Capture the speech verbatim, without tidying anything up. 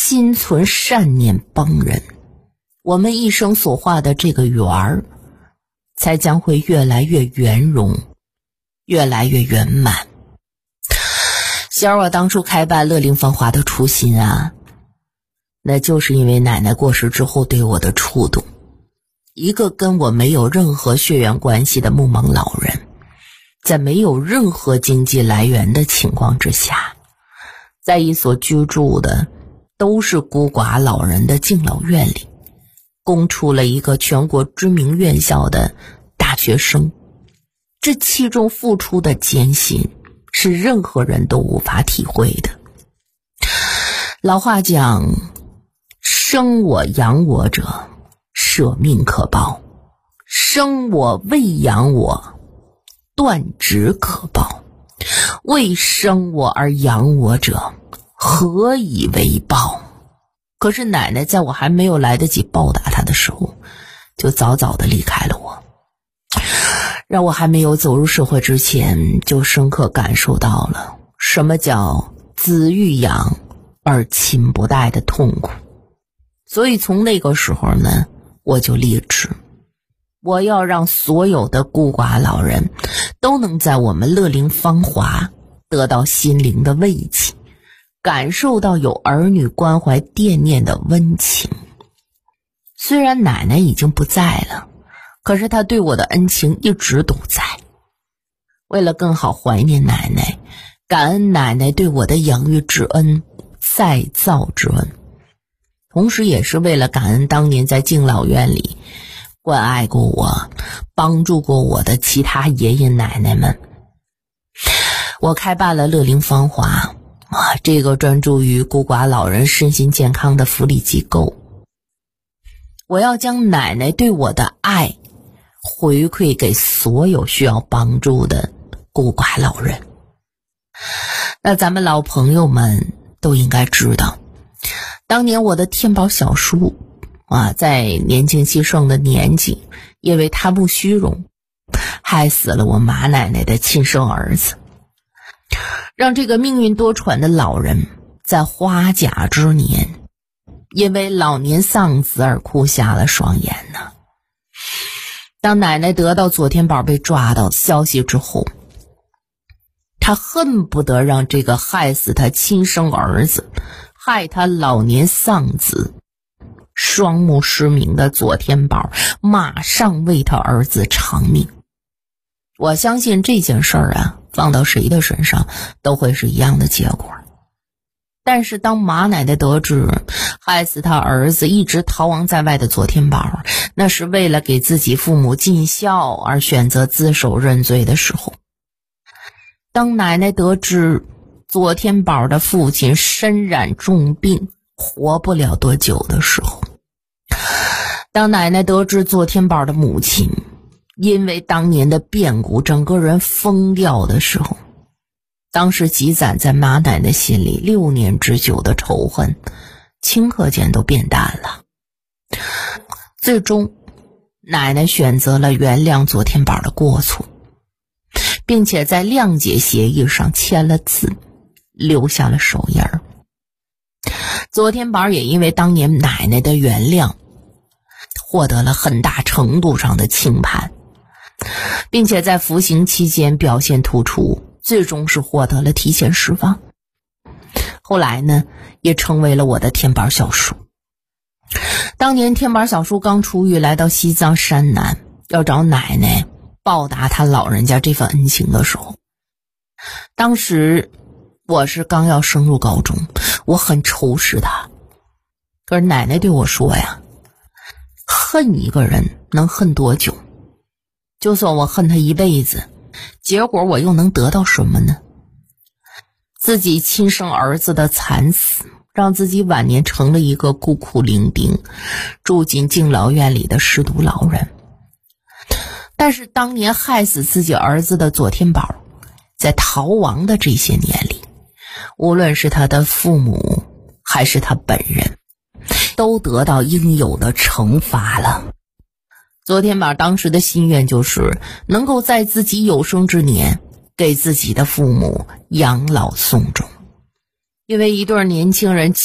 心存善念帮人，我们一生所画的这个圆儿，才将会越来越圆融，越来越圆满。希儿，我当初开办乐龄芳华的初心啊，那就是因为奶奶过世之后对我的触动。一个跟我没有任何血缘关系的木蒙老人，在没有任何经济来源的情况之下，在一所居住的都是孤寡老人的敬老院里，供出了一个全国知名院校的大学生。这其中付出的艰辛是任何人都无法体会的。老话讲，生我养我者舍命可报，生我喂养我断指可报，为生我而养我者何以为报？可是奶奶在我还没有来得及报答她的时候，就早早地离开了我，让我还没有走入社会之前，就深刻感受到了什么叫子欲养而亲不待的痛苦。所以从那个时候呢，我就立志，我要让所有的孤寡老人都能在我们乐龄芳华得到心灵的慰藉，感受到有儿女关怀惦念的温情。虽然奶奶已经不在了，可是她对我的恩情一直都在。为了更好怀念奶奶，感恩奶奶对我的养育之恩、再造之恩，同时也是为了感恩当年在敬老院里关爱过我、帮助过我的其他爷爷奶奶们，我开办了乐龄芳华啊，这个专注于孤寡老人身心健康的福利机构。我要将奶奶对我的爱回馈给所有需要帮助的孤寡老人。那咱们老朋友们都应该知道，当年我的天宝小叔啊，在年轻气盛的年纪，因为贪慕虚荣，害死了我马奶奶的亲生儿子，让这个命运多舛的老人在花甲之年，因为老年丧子而哭瞎了双眼呢。当奶奶得到左天宝被抓到消息之后，他恨不得让这个害死他亲生儿子、害他老年丧子、双目失明的左天宝马上为他儿子偿命。我相信这件事儿啊，放到谁的身上都会是一样的结果。但是当马奶奶得知害死他儿子一直逃亡在外的左天宝，那是为了给自己父母尽孝而选择自首认罪的时候，当奶奶得知左天宝的父亲身染重病，活不了多久的时候，当奶奶得知左天宝的母亲因为当年的变故整个人疯掉的时候，当时积攒在马奶奶心里六年之久的仇恨顷刻间都变淡了。最终奶奶选择了原谅左天宝的过错，并且在谅解协议上签了字，留下了手印儿。左天宝也因为当年奶奶的原谅获得了很大程度上的轻判，并且在服刑期间表现突出，最终是获得了提前释放。后来呢，也成为了我的天宝小叔。当年天宝小叔刚出狱来到西藏山南，要找奶奶报答他老人家这份恩情的时候，当时我是刚要升入高中，我很仇视他。可是奶奶对我说呀，恨一个人能恨多久？就算我恨他一辈子，结果我又能得到什么呢？自己亲生儿子的惨死，让自己晚年成了一个孤苦伶仃、住进敬老院里的失独老人。但是当年害死自己儿子的左天宝，在逃亡的这些年里，无论是他的父母还是他本人，都得到应有的惩罚了。左天宝当时的心愿就是能够在自己有生之年给自己的父母养老送终，因为一对年轻人